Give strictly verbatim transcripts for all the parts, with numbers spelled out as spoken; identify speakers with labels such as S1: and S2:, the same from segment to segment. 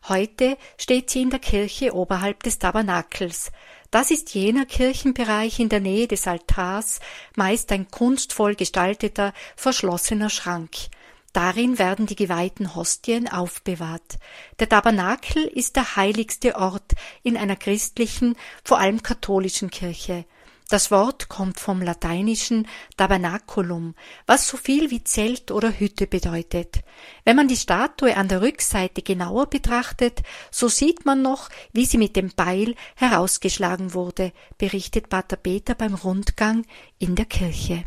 S1: Heute steht sie in der Kirche oberhalb des Tabernakels. Das ist jener Kirchenbereich in der Nähe des Altars, meist ein kunstvoll gestalteter, verschlossener Schrank. Darin werden die geweihten Hostien aufbewahrt. Der Tabernakel ist der heiligste Ort in einer christlichen, vor allem katholischen Kirche. Das Wort kommt vom lateinischen Tabernaculum, was so viel wie Zelt oder Hütte bedeutet. Wenn man die Statue an der Rückseite genauer betrachtet, so sieht man noch, wie sie mit dem Beil herausgeschlagen wurde, berichtet Pater Peter beim Rundgang in der Kirche.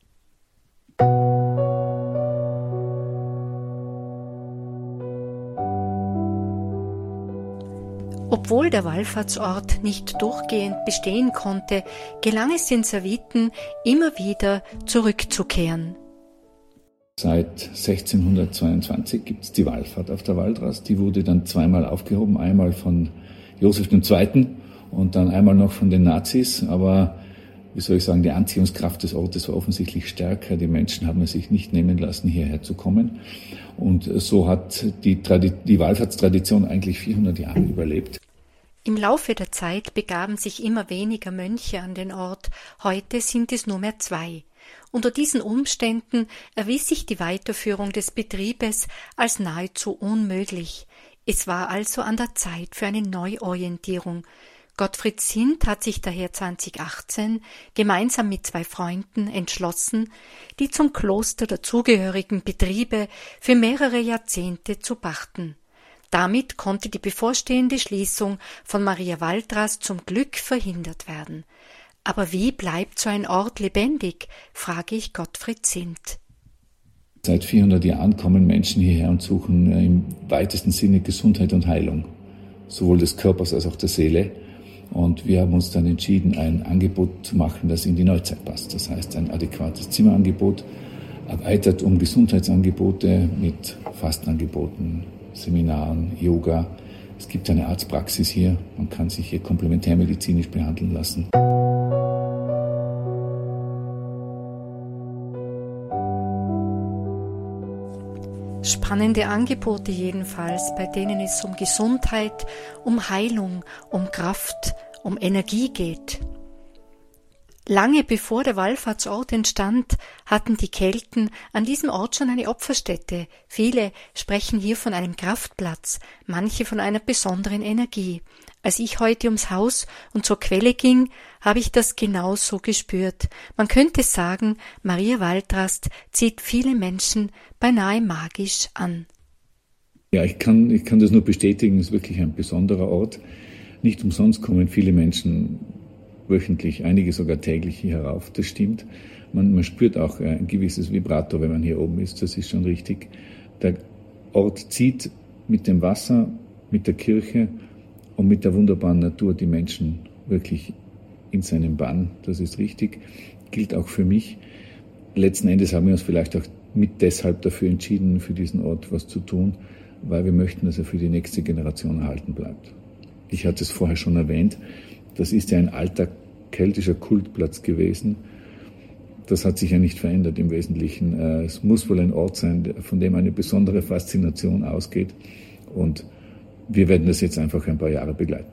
S1: Obwohl der Wallfahrtsort nicht durchgehend bestehen konnte, gelang es den Serviten, immer wieder zurückzukehren.
S2: Seit sechzehnhundertzweiundzwanzig gibt es die Wallfahrt auf der Waldrast. Die wurde dann zweimal aufgehoben, einmal von Josef der Zweite und dann einmal noch von den Nazis. Aber wie soll ich sagen, die Anziehungskraft des Ortes war offensichtlich stärker. Die Menschen haben es sich nicht nehmen lassen, hierher zu kommen. Und so hat die, Tradi- die Wallfahrtstradition eigentlich vierhundert Jahre überlebt.
S1: Im Laufe der Zeit begaben sich immer weniger Mönche an den Ort. Heute sind es nur mehr zwei. Unter diesen Umständen erwies sich die Weiterführung des Betriebes als nahezu unmöglich. Es war also an der Zeit für eine Neuorientierung. Gottfried Sindt hat sich daher zweitausendachtzehn gemeinsam mit zwei Freunden entschlossen, die zum Kloster dazugehörigen Betriebe für mehrere Jahrzehnte zu pachten. Damit konnte die bevorstehende Schließung von Maria Waldrast zum Glück verhindert werden. Aber wie bleibt so ein Ort lebendig, frage ich Gottfried Sindt.
S2: Seit vierhundert Jahren kommen Menschen hierher und suchen im weitesten Sinne Gesundheit und Heilung, sowohl des Körpers als auch der Seele. Und wir haben uns dann entschieden, ein Angebot zu machen, das in die Neuzeit passt. Das heißt, ein adäquates Zimmerangebot, erweitert um Gesundheitsangebote mit Fastenangeboten, Seminaren, Yoga. Es gibt eine Arztpraxis hier. Man kann sich hier komplementärmedizinisch behandeln lassen.
S1: Spannende Angebote jedenfalls, bei denen es um Gesundheit, um Heilung, um Kraft, um Energie geht. Lange bevor der Wallfahrtsort entstand, hatten die Kelten an diesem Ort schon eine Opferstätte. Viele sprechen hier von einem Kraftplatz, manche von einer besonderen Energie. Als ich heute ums Haus und zur Quelle ging, habe ich das genauso gespürt. Man könnte sagen, Maria Waldrast zieht viele Menschen beinahe magisch an.
S2: Ja, ich kann, ich kann das nur bestätigen, es ist wirklich ein besonderer Ort. Nicht umsonst kommen viele Menschen wöchentlich, einige sogar täglich hier herauf, das stimmt. Man, man spürt auch ein gewisses Vibrato, wenn man hier oben ist, das ist schon richtig. Der Ort zieht mit dem Wasser, mit der Kirche und mit der wunderbaren Natur die Menschen wirklich in seinen Bann, das ist richtig, gilt auch für mich. Letzten Endes haben wir uns vielleicht auch mit deshalb dafür entschieden, für diesen Ort was zu tun, weil wir möchten, dass er für die nächste Generation erhalten bleibt. Ich hatte es vorher schon erwähnt, das ist ja ein alter keltischer Kultplatz gewesen. Das hat sich ja nicht verändert im Wesentlichen. Es muss wohl ein Ort sein, von dem eine besondere Faszination ausgeht. Und wir werden das jetzt einfach ein paar Jahre begleiten.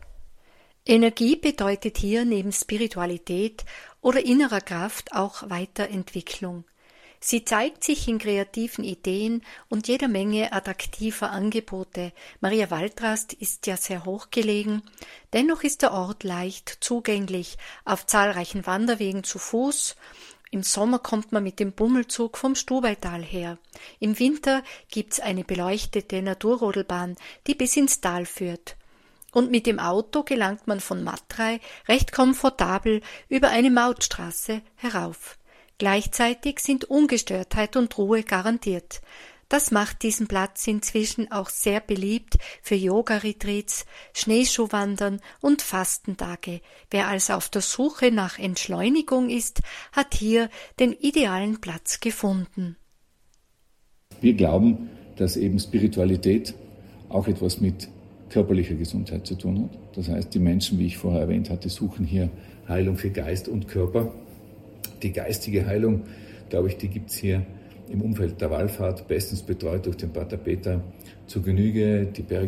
S1: Energie bedeutet hier neben Spiritualität oder innerer Kraft auch Weiterentwicklung. Sie zeigt sich in kreativen Ideen und jeder Menge attraktiver Angebote. Maria Waldrast ist ja sehr hoch gelegen, dennoch ist der Ort leicht zugänglich, auf zahlreichen Wanderwegen zu Fuß. Im Sommer kommt man mit dem Bummelzug vom Stubaital her. Im Winter gibt's eine beleuchtete Naturrodelbahn, die bis ins Tal führt. Und mit dem Auto gelangt man von Matrei recht komfortabel über eine Mautstraße herauf. Gleichzeitig sind Ungestörtheit und Ruhe garantiert. Das macht diesen Platz inzwischen auch sehr beliebt für Yoga-Retreats, Schneeschuhwandern und Fastentage. Wer also auf der Suche nach Entschleunigung ist, hat hier den idealen Platz gefunden.
S2: Wir glauben, dass eben Spiritualität auch etwas mit körperlicher Gesundheit zu tun hat. Das heißt, die Menschen, wie ich vorher erwähnt hatte, suchen hier Heilung für Geist und Körper. Die geistige Heilung, glaube ich, die gibt es hier im Umfeld der Wallfahrt, bestens betreut durch den Pater Peter, zur Genüge. Die Berge